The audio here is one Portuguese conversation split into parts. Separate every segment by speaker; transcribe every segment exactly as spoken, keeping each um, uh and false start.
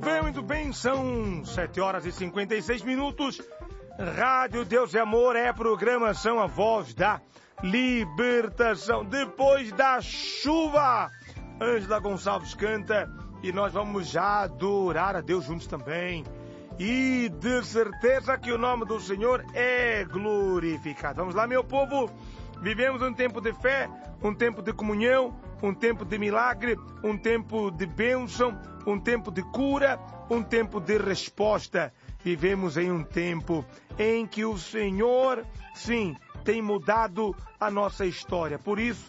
Speaker 1: bem, muito bem, são sete horas e cinquenta e seis minutos. Rádio Deus e Amor é a programação, a voz da libertação. Depois da chuva, Ângela Gonçalves canta e nós vamos já adorar a Deus juntos também. E de certeza que o nome do Senhor é glorificado. Vamos lá, meu povo, vivemos um tempo de fé, um tempo de comunhão, um tempo de milagre, um tempo de bênção, um tempo de cura, um tempo de resposta. Vivemos em um tempo em que o Senhor, sim, tem mudado a nossa história. Por isso,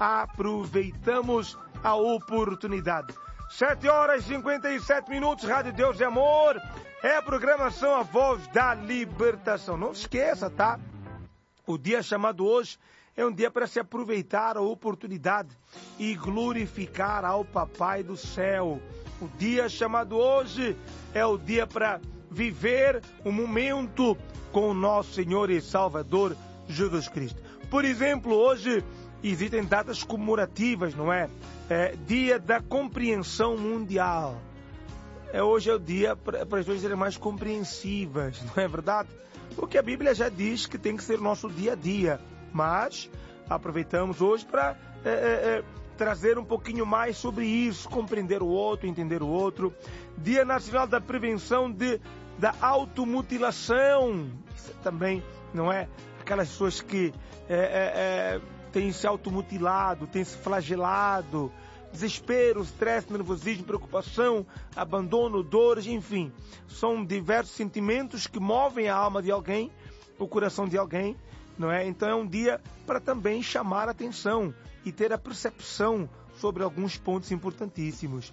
Speaker 1: aproveitamos a oportunidade. sete horas e cinquenta e sete minutos, Rádio Deus e Amor. É a programação A Voz da Libertação. Não se esqueça, tá? O dia chamado hoje é um dia para se aproveitar a oportunidade e glorificar ao Papai do Céu. O dia chamado hoje é o dia para viver um momento com o nosso Senhor e Salvador Jesus Cristo. Por exemplo, hoje existem datas comemorativas, não é? É Dia da Compreensão Mundial. É, hoje é o dia para as pessoas serem mais compreensivas, não é verdade? Porque a Bíblia já diz que tem que ser o nosso dia a dia. Mas aproveitamos hoje para é, é, é, trazer um pouquinho mais sobre isso, compreender o outro, entender o outro. Dia Nacional da Prevenção de, da Automutilação. Isso também, não é? Aquelas pessoas que é, é, é, têm se automutilado, têm se flagelado. Desespero, estresse, nervosismo, preocupação, abandono, dores, enfim. São diversos sentimentos que movem a alma de alguém, o coração de alguém, não é? Então é um dia para também chamar a atenção e ter a percepção sobre alguns pontos importantíssimos.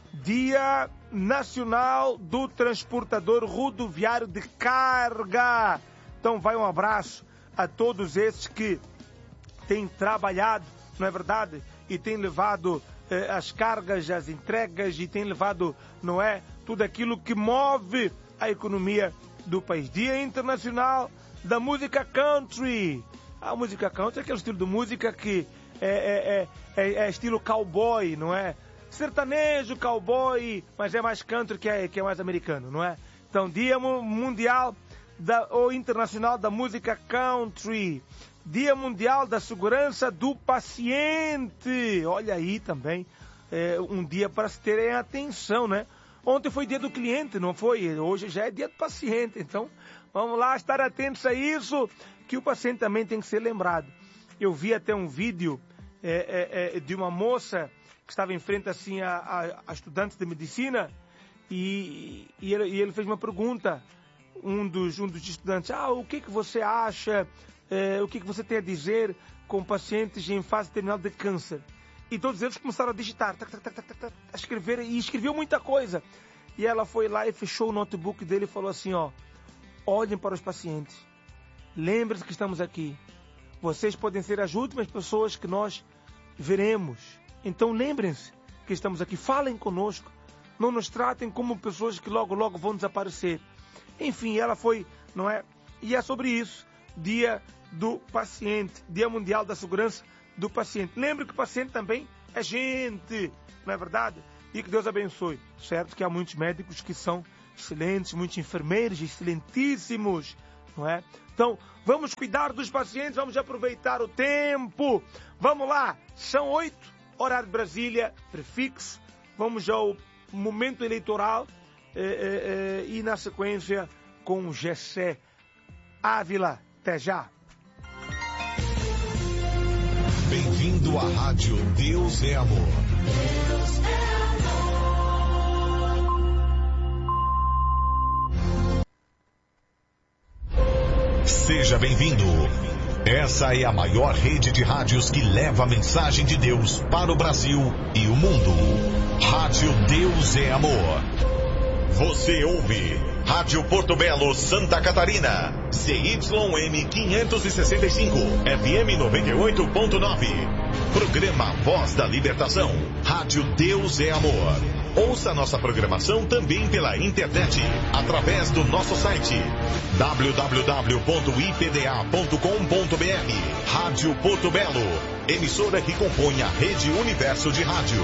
Speaker 1: Dia Nacional do Transportador Rodoviário de Carga. Então vai um abraço a todos esses que têm trabalhado, não é verdade? E têm levado eh, as cargas, as entregas e têm levado, não é? Tudo aquilo que move a economia do país. Dia Internacional da Música Country. A música country é aquele estilo de música que é, é, é, é estilo cowboy, não é? Sertanejo, cowboy, mas é mais country que é, que é mais americano, não é? Então, Dia Mundial da, ou Internacional da Música Country. Dia Mundial da Segurança do Paciente. Olha aí também, é um dia para se terem atenção, né? Ontem foi dia do cliente, não foi? Hoje já é dia do paciente. Então, vamos lá estar atentos a isso, que o paciente também tem que ser lembrado. Eu vi até um vídeo é, é, é, de uma moça que estava em frente assim a, a, a estudantes de medicina e, e, ele, e ele fez uma pergunta, um dos, um dos estudantes, ah, o que, que você acha, é, o que, que você tem a dizer com pacientes em fase terminal de câncer? E todos eles começaram a digitar, tac, tac, tac, tac, tac, a escrever, e escreveu muita coisa. E ela foi lá e fechou o notebook dele e falou assim, ó, olhem para os pacientes, lembrem-se que estamos aqui. Vocês podem ser as últimas pessoas que nós veremos. Então lembrem-se que estamos aqui, falem conosco, não nos tratem como pessoas que logo, logo vão desaparecer. Enfim, ela foi, não é? E é sobre isso, Dia do Paciente, Dia Mundial da Segurança do Paciente. Lembre que o paciente também é gente, não é verdade? E que Deus abençoe. Certo que há muitos médicos que são excelentes, muitos enfermeiros excelentíssimos, não é? Então, vamos cuidar dos pacientes, vamos aproveitar o tempo. Vamos lá, são oito, horário de Brasília, prefixo. Vamos ao momento eleitoral eh, eh, eh, e na sequência com Gessé Ávila. Até já.
Speaker 2: Bem-vindo à Rádio Deus é Amor. Deus é amor. Seja bem-vindo. Essa é a maior rede de rádios que leva a mensagem de Deus para o Brasil e o mundo. Rádio Deus é Amor. Você ouve Rádio Porto Belo, Santa Catarina, C Y M quinhentos e sessenta e cinco, F M noventa e oito ponto nove. Programa Voz da Libertação. Rádio Deus é Amor. Ouça nossa programação também pela internet, através do nosso site w w w ponto i p d a ponto com ponto b r. Rádio Porto Belo, emissora que compõe a Rede Universo de Rádio.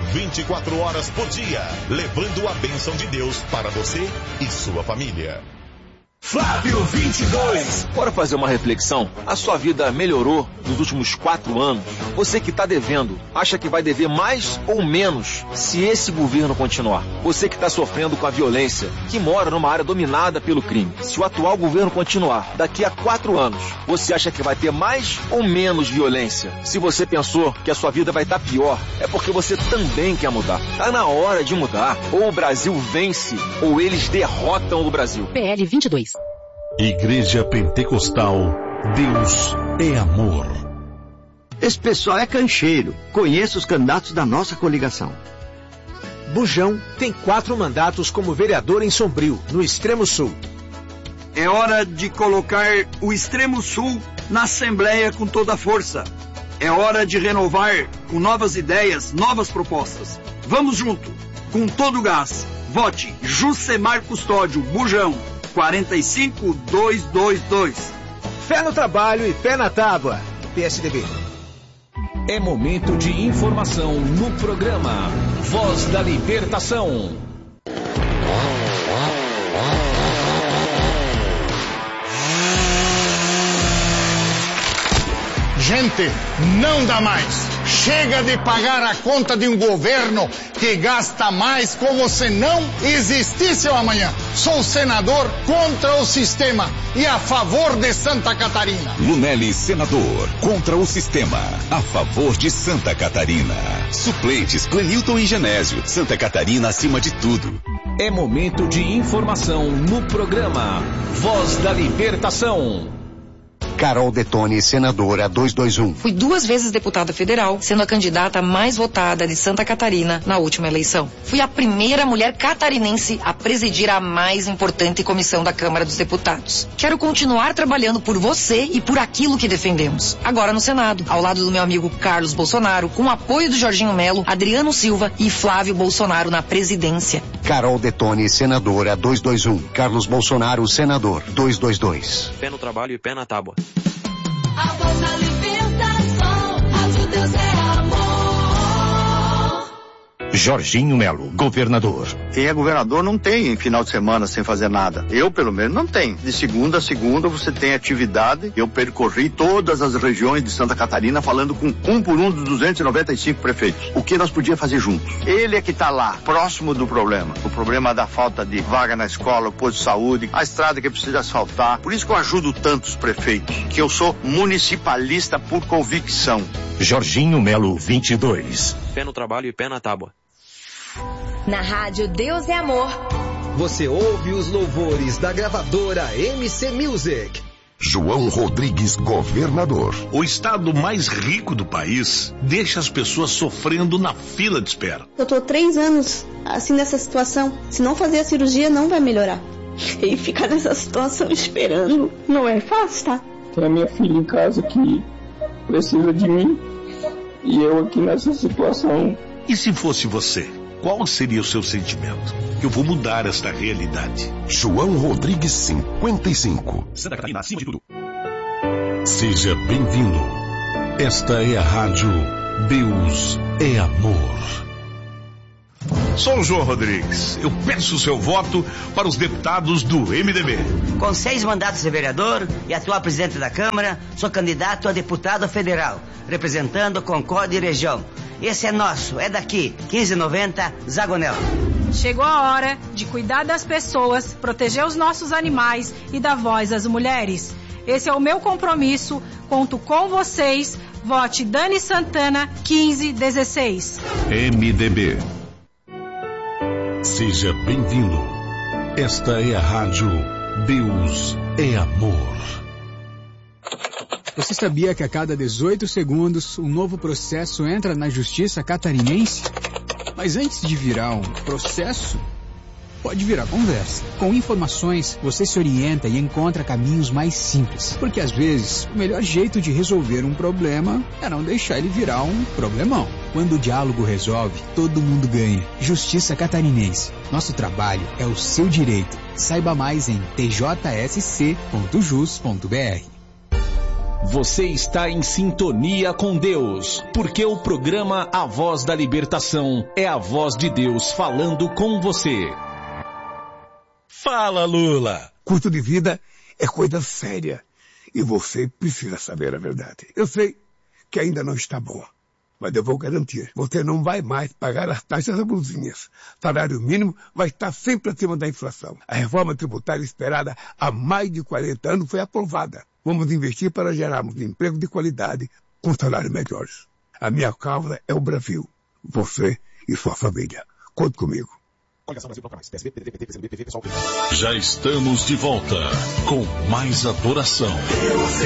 Speaker 2: vinte e quatro horas por dia, levando a bênção de Deus para você e sua família.
Speaker 3: Flávio vinte e dois.
Speaker 4: Bora fazer uma reflexão? A sua vida melhorou nos últimos quatro anos? Você que está devendo, acha que vai dever mais ou menos se esse governo continuar? Você que está sofrendo com a violência, que mora numa área dominada pelo crime, se o atual governo continuar, daqui a quatro anos, você acha que vai ter mais ou menos violência? Se você pensou que a sua vida vai estar pior, é porque você também quer mudar. Tá na hora de mudar. Ou o Brasil vence, ou eles derrotam o Brasil.
Speaker 5: P L vinte e dois.
Speaker 6: Igreja Pentecostal, Deus é amor.
Speaker 7: Esse pessoal é cancheiro. Conheço os candidatos da nossa coligação.
Speaker 8: Bujão tem quatro mandatos como vereador em Sombrio, no Extremo Sul.
Speaker 7: É hora de colocar o Extremo Sul na Assembleia com toda a força. É hora de renovar com novas ideias, novas propostas. Vamos junto, com todo o gás. Vote Jucemar Custódio, Bujão. quatro cinco dois dois dois.
Speaker 8: Fé no trabalho e pé na tábua. P S D B.
Speaker 3: É momento de informação no programa Voz da Libertação.
Speaker 9: Gente, não dá mais. Chega de pagar a conta de um governo que gasta mais como se não existisse o amanhã. Sou senador contra o sistema e a favor de Santa Catarina.
Speaker 2: Lunelli, senador, contra o sistema, a favor de Santa Catarina. Suplentes, Clenilton e Genésio, Santa Catarina acima de tudo.
Speaker 3: É momento de informação no programa Voz da Libertação.
Speaker 10: Carol Detoni, senadora duzentos e vinte e um.
Speaker 5: Fui duas vezes deputada federal, sendo a candidata mais votada de Santa Catarina na última eleição. Fui a primeira mulher catarinense a presidir a mais importante comissão da Câmara dos Deputados. Quero continuar trabalhando por você e por aquilo que defendemos. Agora no Senado, ao lado do meu amigo Carlos Bolsonaro, com o apoio do Jorginho Melo, Adriano Silva e Flávio Bolsonaro na presidência.
Speaker 10: Carol Detoni, senadora duzentos e vinte e um. Carlos Bolsonaro, senador duzentos e vinte e dois.
Speaker 4: Pé no trabalho e pé na tábua.
Speaker 11: A voz da libertação, Rádio Deus é amor.
Speaker 2: Jorginho Melo, governador.
Speaker 12: Quem é governador não tem final de semana sem fazer nada. Eu, pelo menos, não tenho. De segunda a segunda você tem atividade. Eu percorri todas as regiões de Santa Catarina falando com um por um dos duzentos e noventa e cinco prefeitos. O que nós podíamos fazer juntos? Ele é que está lá, próximo do problema. O problema da falta de vaga na escola, o posto de saúde, a estrada que precisa asfaltar. Por isso que eu ajudo tantos prefeitos, que eu sou municipalista por convicção.
Speaker 2: Jorginho Melo, vinte e dois.
Speaker 4: Pé no trabalho e pé na tábua.
Speaker 11: Na Rádio Deus é Amor.
Speaker 8: Você ouve os louvores da gravadora M C Music.
Speaker 2: João Rodrigues, governador.
Speaker 6: O estado mais rico do país deixa as pessoas sofrendo na fila de espera.
Speaker 13: Eu tô três anos assim nessa situação. Se não fazer a cirurgia, não vai melhorar. E ficar nessa situação esperando não é fácil, tá?
Speaker 14: Tem a minha filha em casa que precisa de mim e eu aqui nessa situação.
Speaker 6: E se fosse você? Qual seria o seu sentimento? Eu vou mudar esta realidade.
Speaker 2: João Rodrigues, cinquenta e cinco.
Speaker 3: Santa Catarina, acima de tudo.
Speaker 6: Seja bem-vindo. Esta é a rádio Deus é Amor. Sou o João Rodrigues. Eu peço o seu voto para os deputados do M D B.
Speaker 15: Com seis mandatos de vereador e atual presidente da Câmara, sou candidato a deputado federal, representando Concórdia e região. Esse é nosso, é daqui, quinze noventa, Zagonel.
Speaker 16: Chegou a hora de cuidar das pessoas, proteger os nossos animais e dar voz às mulheres. Esse é o meu compromisso, conto com vocês. Vote Dani Santana, quinze dezesseis.
Speaker 6: M D B. Seja bem-vindo. Esta é a rádio Deus é Amor.
Speaker 17: Você sabia que a cada dezoito segundos um novo processo entra na justiça catarinense? Mas antes de virar um processo, pode virar conversa. Com informações, você se orienta e encontra caminhos mais simples. Porque às vezes, o melhor jeito de resolver um problema é não deixar ele virar um problemão. Quando o diálogo resolve, todo mundo ganha. Justiça Catarinense. Nosso trabalho é o seu direito. Saiba mais em t j s c ponto jus ponto b r.
Speaker 3: Você está em sintonia com Deus, porque o programa A Voz da Libertação é a voz de Deus falando com você.
Speaker 18: Fala, Lula!
Speaker 19: Custo de vida é coisa séria e você precisa saber a verdade. Eu sei que ainda não está bom, mas eu vou garantir, você não vai mais pagar as taxas abusinhas. Salário mínimo vai estar sempre acima da inflação. A reforma tributária esperada há mais de quarenta anos foi aprovada. Vamos investir para gerarmos emprego de qualidade com salários melhores. A minha causa é o Brasil. Você e sua família. Conte comigo.
Speaker 6: Já estamos de volta com mais adoração.